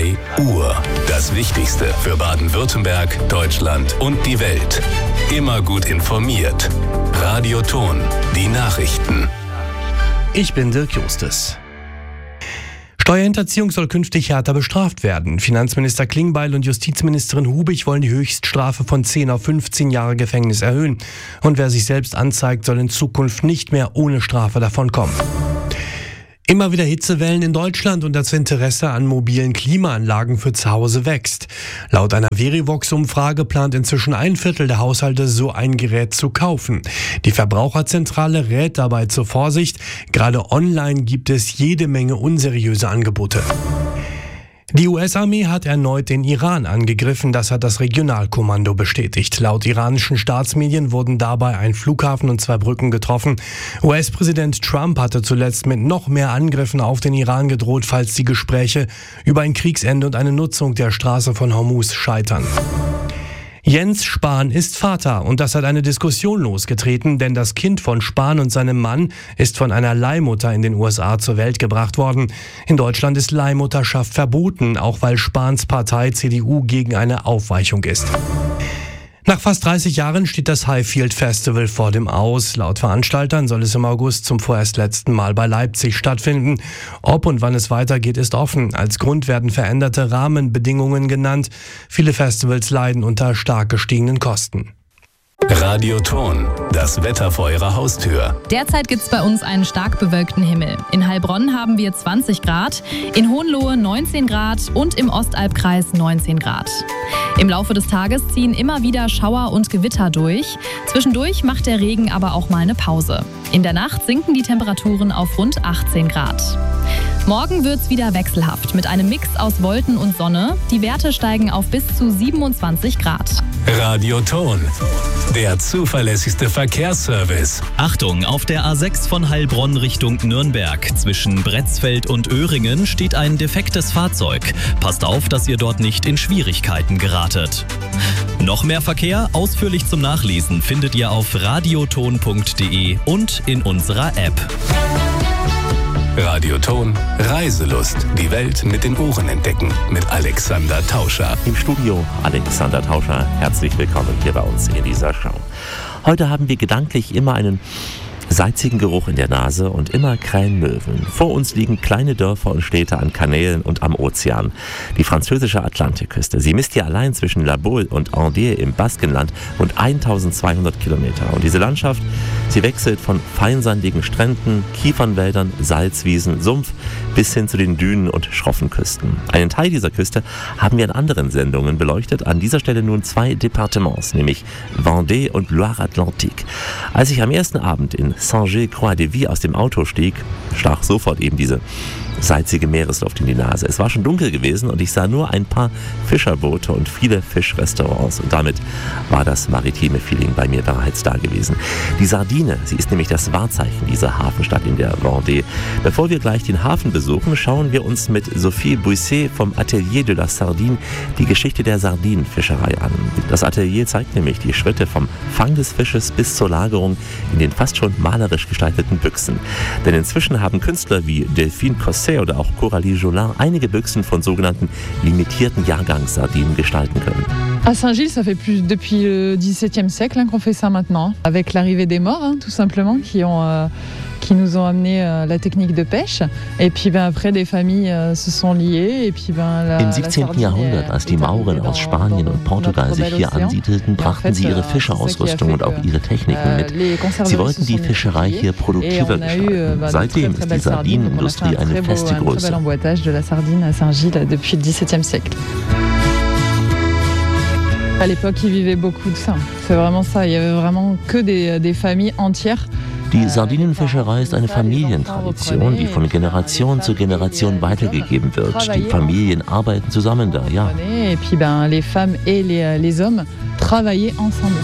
3 Uhr. Das Wichtigste für Baden-Württemberg, Deutschland und die Welt. Immer gut informiert. Radio Thon, die Nachrichten. Ich bin Dirk Justus. Steuerhinterziehung soll künftig härter bestraft werden. Finanzminister Klingbeil und Justizministerin Hubig wollen die Höchststrafe von 10 auf 15 Jahre Gefängnis erhöhen. Und wer sich selbst anzeigt, soll in Zukunft nicht mehr ohne Strafe davonkommen. Immer wieder Hitzewellen in Deutschland und das Interesse an mobilen Klimaanlagen für zu Hause wächst. Laut einer Verivox-Umfrage plant inzwischen 1/4 der Haushalte, so ein Gerät zu kaufen. Die Verbraucherzentrale rät dabei zur Vorsicht. Gerade online gibt es jede Menge unseriöse Angebote. Die US-Armee hat erneut den Iran angegriffen, das hat das Regionalkommando bestätigt. Laut iranischen Staatsmedien wurden dabei ein Flughafen und 2 Brücken getroffen. US-Präsident Trump hatte zuletzt mit noch mehr Angriffen auf den Iran gedroht, falls die Gespräche über ein Kriegsende und eine Nutzung der Straße von Hormuz scheitern. Jens Spahn ist Vater und das hat eine Diskussion losgetreten, denn das Kind von Spahn und seinem Mann ist von einer Leihmutter in den USA zur Welt gebracht worden. In Deutschland ist Leihmutterschaft verboten, auch weil Spahns Partei CDU gegen eine Aufweichung ist. Nach fast 30 Jahren steht das Highfield Festival vor dem Aus. Laut Veranstaltern soll es im August zum vorerst letzten Mal bei Leipzig stattfinden. Ob und wann es weitergeht, ist offen. Als Grund werden veränderte Rahmenbedingungen genannt. Viele Festivals leiden unter stark gestiegenen Kosten. Radio Thon, das Wetter vor Ihrer Haustür. Derzeit gibt es bei uns einen stark bewölkten Himmel. In Heilbronn haben wir 20 Grad, in Hohenlohe 19 Grad und im Ostalbkreis 19 Grad. Im Laufe des Tages ziehen immer wieder Schauer und Gewitter durch. Zwischendurch macht der Regen aber auch mal eine Pause. In der Nacht sinken die Temperaturen auf rund 18 Grad. Morgen wird's wieder wechselhaft mit einem Mix aus Wolken und Sonne. Die Werte steigen auf bis zu 27 Grad. Radio Thon, der zuverlässigste Verkehrsservice. Achtung, auf der A6 von Heilbronn Richtung Nürnberg. Zwischen Bretzfeld und Öhringen steht ein defektes Fahrzeug. Passt auf, dass ihr dort nicht in Schwierigkeiten geratet. Noch mehr Verkehr, ausführlich zum Nachlesen, findet ihr auf radiothon.de und in unserer App. Radio Thon, Reiselust. Die Welt mit den Ohren entdecken. Mit Alexander Tauscher. Im Studio Alexander Tauscher. Herzlich willkommen hier bei uns in dieser Show. Heute haben wir gedanklich immer einen salzigen Geruch in der Nase und immer Krähenmöwen. Vor uns liegen kleine Dörfer und Städte an Kanälen und am Ozean. Die französische Atlantikküste. Sie misst ja allein zwischen La Baule und Andée im Baskenland rund 1200 Kilometer. Und diese Landschaft, sie wechselt von feinsandigen Stränden, Kiefernwäldern, Salzwiesen, Sumpf bis hin zu den Dünen und schroffen Küsten. Einen Teil dieser Küste haben wir in anderen Sendungen beleuchtet. An dieser Stelle nun 2 Departements, nämlich Vendée und Loire-Atlantique. Als ich am ersten Abend in Saint-Gilles-Croix-de-Vie aus dem Auto stieg, stach sofort eben diese salzige Meeresluft in die Nase. Es war schon dunkel gewesen und ich sah nur ein paar Fischerboote und viele Fischrestaurants. Und damit war das maritime Feeling bei mir bereits da gewesen. Die Sardine, sie ist nämlich das Wahrzeichen dieser Hafenstadt in der Vendée. Bevor wir gleich den Hafen besuchen, schauen wir uns mit Sophie Buisset vom Atelier de la Sardine die Geschichte der Sardinenfischerei an. Das Atelier zeigt nämlich die Schritte vom Fang des Fisches bis zur Lagerung in den fast schon malerisch gestalteten Büchsen. Denn inzwischen haben Künstler wie Delphine Cosset oder auch Coralie Jolin einige Büchsen von sogenannten limitierten Jahrgangssardinen gestalten können. À Saint-Gilles, ça fait plus depuis le XVIIe siècle qu'on fait ça maintenant, avec l'arrivée des Maures, tout simplement, qui nous ont amené la technique de pêche. Et puis après, des familles se sont liées. Et puis Im 17. Jahrhundert, als die Mauren aus Spanien und Portugal sich hier ansiedelten, brachten sie ihre Fischerausrüstung und auch ihre Techniken mit. Sie wollten die Fischerei hier produktiver gestalten. Seitdem ist die Sardinenindustrie eine feste Größe. À l'époque, ils vivaient beaucoup de ça. C'est vraiment ça. Il y avait vraiment que des familles entières. Die Sardinenfischerei ist eine Familientradition, die von Generation zu Generation weitergegeben wird. Die Familien arbeiten zusammen da, ja. Et puis les femmes et les hommes travaillaient ensemble.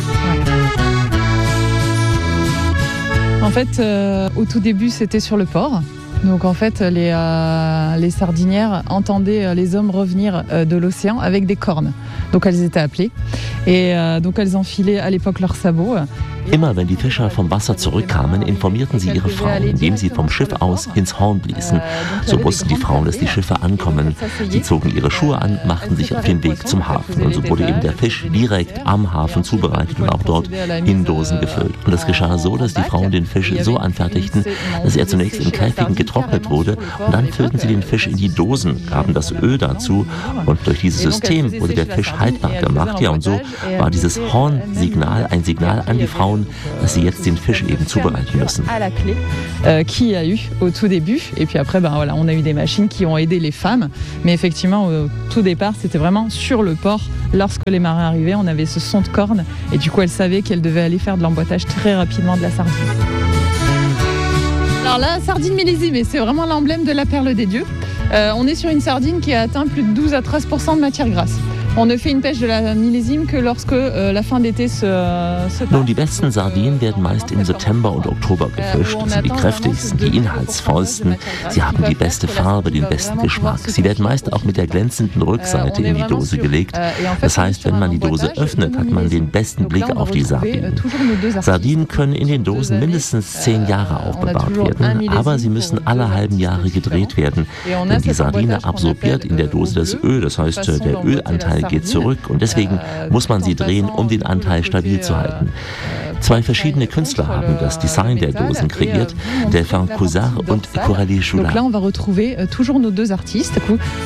En fait, au tout début, c'était sur le port. Donc en fait, les sardinières entendaient les hommes revenir de l'océan avec des cornes. Donc elles étaient appelées. Et donc elles enfilaient à l'époque leurs sabots. Immer wenn die Fischer vom Wasser zurückkamen, informierten sie ihre Frauen, indem sie vom Schiff aus ins Horn bliesen. So wussten die Frauen, dass die Schiffe ankommen. Sie zogen ihre Schuhe an, machten sich auf den Weg zum Hafen. Und so wurde eben der Fisch direkt am Hafen zubereitet und auch dort in Dosen gefüllt. Und das geschah so, dass die Frauen den Fisch so anfertigten, dass er zunächst in Käfigen getrocknet wurde und dann füllten sie den Fisch in die Dosen, gaben das Öl dazu und durch dieses System wurde der Fisch haltbar gemacht. Ja, und so war dieses Hornsignal ein Signal an die Frauen, dass sie jetzt den Fisch eben zubereiten müssen. Qui a eu au tout début et puis après voilà, on a eu des machines qui ont aidé les femmes, mais effectivement au tout départ c'était vraiment sur le port. Lorsque les marins arrivaient, on avait ce son de corne et du coup elles savaient qu'elles devaient aller faire de l'emboîtage très rapidement de la sardine. Alors la sardine millésimée, c'est vraiment l'emblème de la perle des dieux. On est sur une sardine qui a atteint plus de 12 à 13% de matière grasse. On ne fait une pêche de la millésime que lorsque la fin d'été se Nun, die besten Sardinen werden meist im September und Oktober gefischt. Das sind die kräftigsten, die inhaltsvollsten. Sie haben die beste Farbe, den besten Geschmack. Sie werden meist auch mit der glänzenden Rückseite in die Dose gelegt. Das heißt, wenn man die Dose öffnet, hat man den besten Blick auf die Sardinen. Sardinen können in den Dosen mindestens 10 Jahre aufbewahrt werden, aber sie müssen alle halben Jahre gedreht werden. Denn die Sardine absorbiert in der Dose das Öl, das heißt, der Ölanteil geht zurück und deswegen muss man sie drehen, um den Anteil stabil zu halten. 2 verschiedene Künstler haben das Design der Dosen kreiert, Delphin Coussard und Coralie Joulard. Donc là, on va retrouver toujours nos 2 artistes.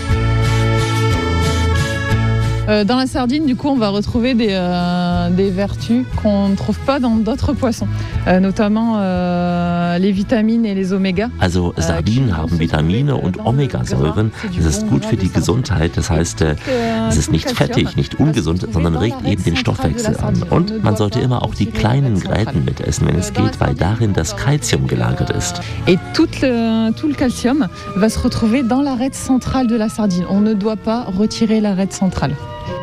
Dans la sardine, du coup, on va retrouver des vertus qu'on ne trouve pas dans d'autres poissons, notamment les vitamines et les Oméga. Also Sardinen haben Vitamine und Omegasäuren. Das ist gut für die Gesundheit. Das heißt, es ist nicht fettig, nicht ungesund, sondern regt eben den Stoffwechsel an. Und man sollte immer auch die kleinen Gräten mitessen, wenn es geht, weil darin das Calcium gelagert ist. Et tout le calcium va se retrouver dans l'arête centrale de la sardine. On ne doit pas retirer l'arête centrale.